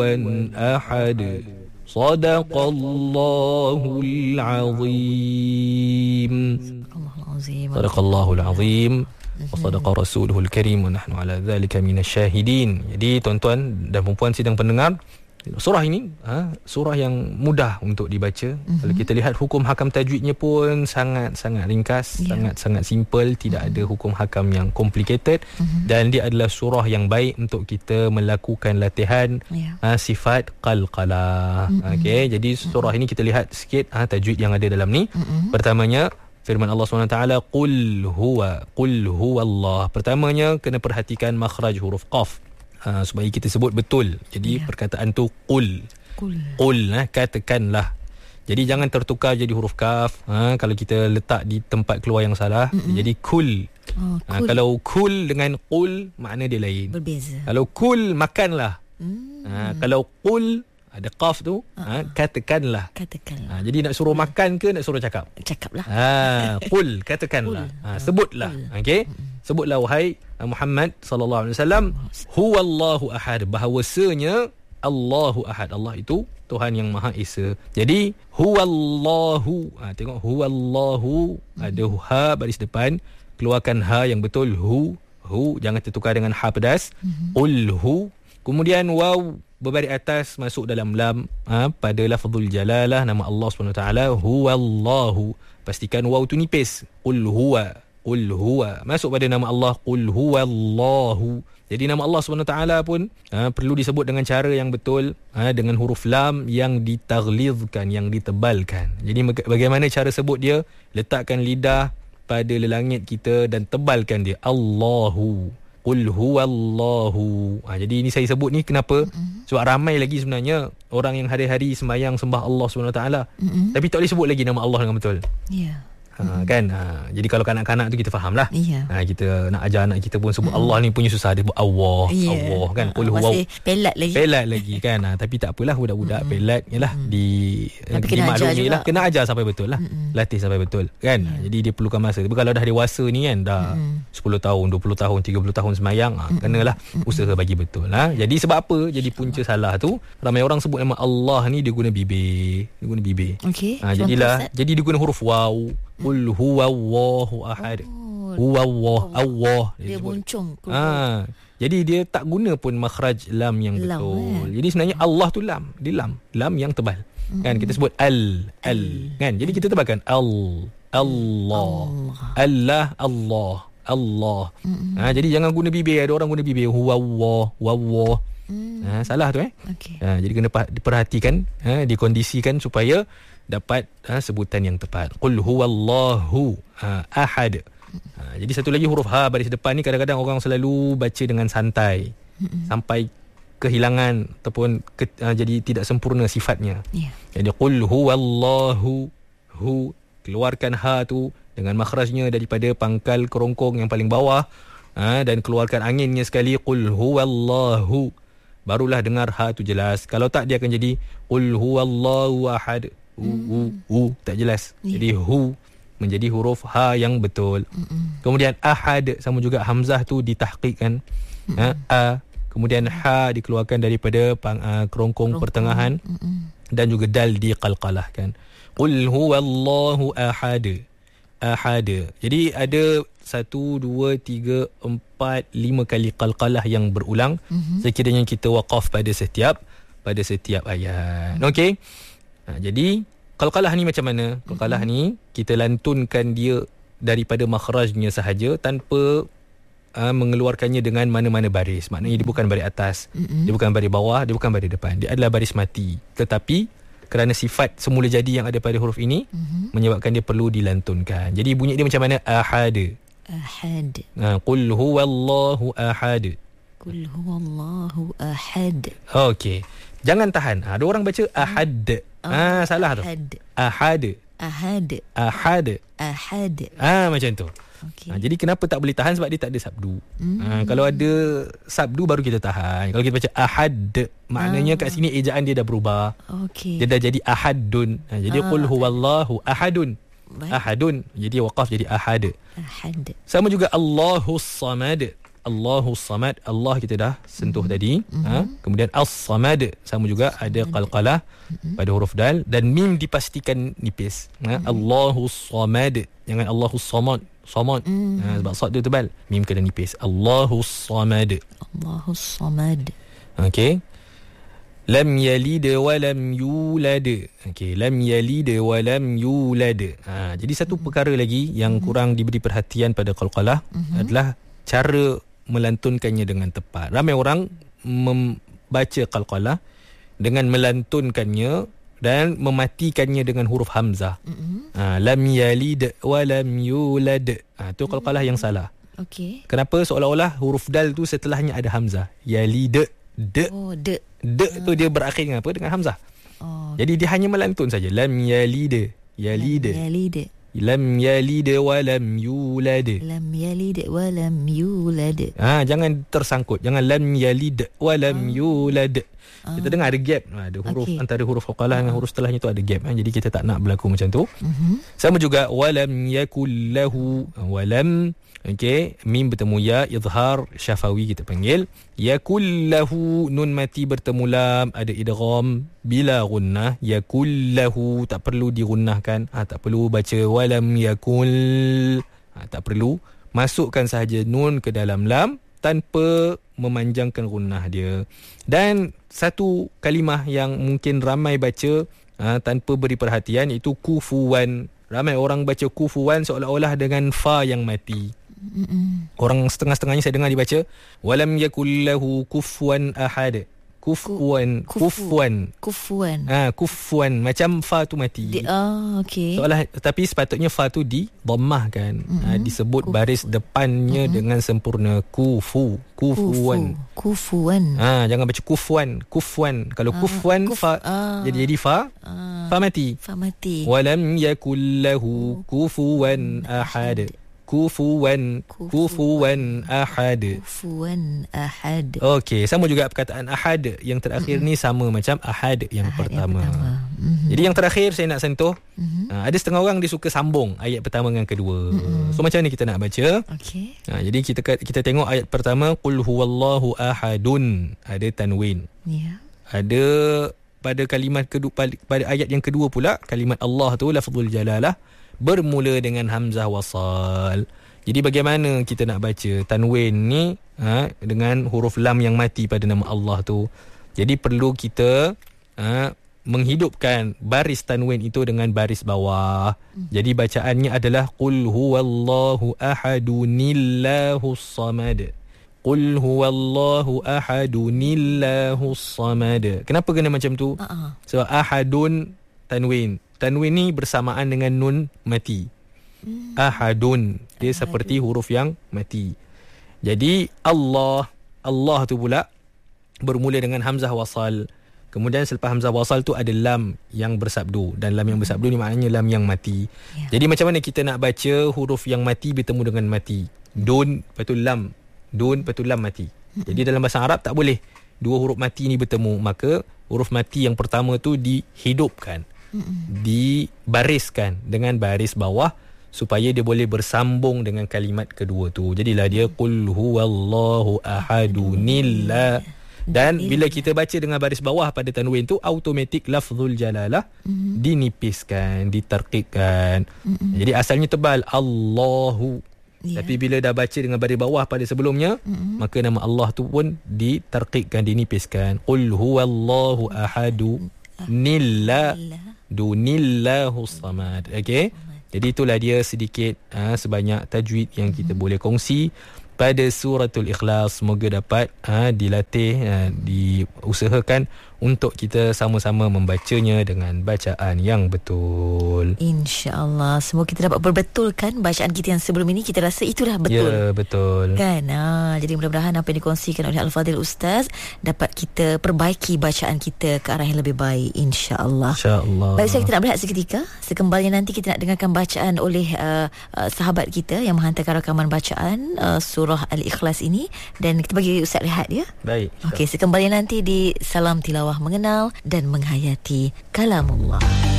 أحد صدق الله العظيم صدق الله العظيم وصدق رسوله الكريم ونحن على ذلك من الشاهدين. Jadi tuan-tuan dan puan-puan sidang pendengar, surah ini surah yang mudah untuk dibaca. Kalau kita lihat hukum hakam tajwidnya pun sangat-sangat ringkas, sangat-sangat simple, tidak ada hukum hakam yang complicated, dan dia adalah surah yang baik untuk kita melakukan latihan sifat qalqalah. Okey, jadi surah ini kita lihat sikit tajwid yang ada dalam ni. Pertamanya firman Allah SWT, qul huwa Allah. Pertamanya kena perhatikan makhraj huruf qaf supaya kita sebut betul. Jadi perkataan tu qul, katakanlah. Jadi jangan tertukar jadi huruf kaf. Kalau kita letak di tempat keluar yang salah, jadi kul. Kalau kul dengan qul, makna dia lain. Berbeza. Kalau kul, makanlah. Kalau qul ada qaf tu, katakanlah. Jadi nak suruh makan ke nak suruh cakap? Cakaplah. Qul, katakanlah. Sebutlah. Okey. Sebutlah wahai Muhammad sallallahu alaihi wasallam, huwallahu ahad, bahawasanya Allahu ahad, Allah itu Tuhan yang Maha Esa. Jadi huwallahu, tengok huwallahu, ada ha baris depan, keluarkan ha yang betul, hu, jangan tertukar dengan ha pedas. Qulhu, kemudian waw berbaris atas masuk dalam lam pada lafzul jalalah nama Allah SWT, huwallahu. Pastikan waw tu nipis. Qul huwa masuk pada nama Allah, qul huwallahu. Jadi nama Allah SWT pun perlu disebut dengan cara yang betul, dengan huruf lam yang ditaghlizkan, yang ditebalkan. Jadi bagaimana cara sebut dia? Letakkan lidah pada lelangit kita dan tebalkan dia, Allahu, qul huwallahu. Jadi ini saya sebut ni kenapa? Sebab ramai lagi sebenarnya orang yang hari-hari sembahyang sembah Allah SWT, tapi tak boleh sebut lagi nama Allah dengan betul. Kan? Jadi kalau kanak-kanak tu kita faham lah. Kita nak ajar anak kita pun sebut Allah ni punya susah. Dia sebut Allah, Allah kan. Masih pelat lagi kan. Tapi tak apalah, budak-budak pelat yalah, dimaklumi lah. Kena ajar sampai betul lah. Latih sampai betul kan. Jadi dia perlukan masa. Tapi kalau dah dewasa ni kan, dah 10 tahun, 20 tahun, 30 tahun semayang, kenalah usaha bagi betul lah. Jadi sebab apa jadi punca salah tu? Ramai orang sebut nama Allah ni dia guna bibir. Jadi dia guna huruf waw. Qul huwallahu ahad. Allah. Dia buncung. Jadi dia tak guna pun makhraj lam yang betul. Jadi sebenarnya Allah tu lam. Dia lam yang tebal. Kan kita sebut al kan. Jadi kita tebalkan Allah. Jadi jangan guna bibir. Ada orang guna bibir huwallah. Salah tu jadi kena diperhatikan, dikondisikan supaya dapat sebutan yang tepat. Qul huwallahu ahad. Jadi satu lagi huruf ha baris depan ni kadang-kadang orang selalu baca dengan santai, sampai kehilangan ataupun jadi tidak sempurna sifatnya. Jadi qul huwallahu, keluarkan ha tu dengan makhrajnya daripada pangkal kerongkong yang paling bawah, dan keluarkan anginnya sekali. Qul huwallahu, barulah dengar ha tu jelas. Kalau tak dia akan jadi qul huwallahu ahad. Tak jelas. Jadi hu menjadi huruf ha yang betul. Kemudian ahad sama juga, hamzah tu ditahqiqkan, kemudian ha dikeluarkan daripada kerongkong pertengahan, dan juga dal diqalqalahkan. Qul huwallahu ahad. Jadi ada 1, 2, 3, 4, 5 kali qalqalah yang berulang sekiranya kita waqaf pada setiap ayat. Okey. Jadi qalqalah ni macam mana? Qalqalah ni kita lantunkan dia daripada makhrajnya sahaja tanpa mengeluarkannya dengan mana-mana baris. Maknanya dia bukan baris atas, dia bukan baris bawah, dia bukan baris depan. Dia adalah baris mati. Tetapi kerana sifat semula jadi yang ada pada huruf ini menyebabkan dia perlu dilantunkan. Jadi bunyi dia macam mana? Ahad. Qul huwallahu ahad. Qul huwallahu ahad. Okey. Jangan tahan. Ada orang baca ahad. Salah tu. Ahad. Macam tu. Jadi kenapa tak boleh tahan? Sebab dia tak ada sabdu. Kalau ada sabdu baru kita tahan. Kalau kita baca ahad, maknanya kat sini ejaan dia dah berubah. Dia dah jadi ahadun. Jadi qul huwallahu ahadun. Ahadun. Jadi waqaf jadi ahad. Sama juga Allahus samad. Allahus samad, Allah kita dah sentuh tadi. Kemudian as-samad sama juga ada qalqalah pada huruf dal, dan mim dipastikan nipis. Allahus samad, jangan Allahus samad. Sebab sad dia tebal, mim kena nipis. Allahus samad. Allahus samad. Okey. Lam yalid wa lam yulad. Okey, lam yalid wa lam yulad. Jadi satu perkara lagi yang kurang diberi perhatian pada qalqalah adalah cara melantunkannya dengan tepat. Ramai orang membaca qalqalah dengan melantunkannya dan mematikannya dengan huruf hamzah. Lam yalid wa lam yulad. Itu qalqalah yang salah. Okey. Kenapa? Seolah-olah huruf dal tu setelahnya ada hamzah. Yalid. De tu dia berakhir dengan apa? Dengan hamzah. Jadi dia hanya melantun saja. Lam yalid. Lam yalid wa lam yulad. Lam yalid wa lam yulad. Jangan tersangkut. Jangan lam yalid wa lam yulad. Kita dengar ada gap. Ada huruf antara huruf qalqalah dengan huruf setelahnya tu ada gap. Jadi kita tak nak berlaku macam tu. Sama juga walam yakul lahu. Walam, okey, mim bertemu ya, izhar syafawi kita panggil. Yakul lahu, nun mati bertemu lam, ada idgham bila gunnah. Yakul lahu, tak perlu digunnahkan. Tak perlu baca walam yakul. Tak perlu. Masukkan sahaja nun ke dalam lam tanpa memanjangkan gunnah dia. Dan satu kalimah yang mungkin ramai baca tanpa beri perhatian, itu kufuwan. Ramai orang baca kufuwan seolah-olah dengan fa yang mati. Orang setengah-setengahnya saya dengar dibaca walam yakul lahu kufuwan ahad. Kufuwan. Kufuwan macam fa tu mati. Okey. Seolah, tapi sepatutnya fa tu di dhammahkan. Disebut baris depannya dengan sempurna. Kufuwan. Jangan baca kufuan. Kalau kufuan fa jadi fa mati. Walam yakul lahu kufuwan ahad. Kufuwan ahad. Okey, sama juga perkataan ahad yang terakhir ni sama macam ahad yang pertama. Jadi yang terakhir saya nak sentuh. Ada setengah orang dia suka sambung ayat pertama dengan kedua. So macam ni kita nak baca. Okey. Jadi kita tengok ayat pertama, qul huwallahu ahadun, ada tanwin. Ya. Ada pada kalimat kedua, pada ayat yang kedua pula, kalimat Allah tu lafzul jalalah bermula dengan hamzah wasal. Jadi bagaimana kita nak baca tanwin ni dengan huruf lam yang mati pada nama Allah tu? Jadi perlu kita menghidupkan baris tanwin itu dengan baris bawah. Jadi bacaannya adalah qul huwallahu ahadunillahus samad. Qul huwallahu ahadunillahus samad. Kenapa kena macam tu? Sebab ahadun tanwin. Tanwin ni bersamaan dengan nun mati. Ahadun, dia seperti huruf yang mati. Jadi Allah tu pula bermula dengan hamzah wasal. Kemudian selepas hamzah wasal tu ada lam yang bersabdu, dan lam yang bersabdu ni maknanya lam yang mati. Jadi macam mana kita nak baca huruf yang mati bertemu dengan mati? Dun lepas tu lam, dun lepas tu lam mati. Jadi dalam bahasa Arab tak boleh dua huruf mati ni bertemu, maka huruf mati yang pertama tu dihidupkan, dibariskan dengan baris bawah supaya dia boleh bersambung dengan kalimat kedua tu. Jadilah dia qul huwallahu ahadunillah. Dan bila kita baca dengan baris bawah pada tanwin tu, automatik lafzul jalalah dinipiskan, ditarqiqkan. Jadi asalnya tebal Allahu, tapi bila dah baca dengan baris bawah pada sebelumnya, maka nama Allah tu pun ditarqiqkan, dinipiskan. Qul huwallahu ahadunillah dunillahus samad. Okey. Jadi itulah dia sedikit sebanyak tajwid yang kita boleh kongsi pada suratul Ikhlas. Semoga dapat dilatih, diusahakan untuk kita sama-sama membacanya dengan bacaan yang betul. InsyaAllah. Semoga kita dapat berbetulkan bacaan kita yang sebelum ini. Kita rasa itulah betul. Ya, betul. Kan? Jadi mudah-mudahan apa yang dikongsikan oleh Al-Fadhil Ustaz dapat kita perbaiki bacaan kita ke arah yang lebih baik. InsyaAllah. InsyaAllah. Baik, kita nak berehat seketika. Sekembalnya nanti kita nak dengarkan bacaan oleh sahabat kita yang menghantarkan rakaman bacaan surah Al-Ikhlas ini. Dan kita bagi Ustaz rehat ya. Baik. Okey, sekembalnya nanti di Salam Tilawah Mengenal dan Menghayati Kalamullah.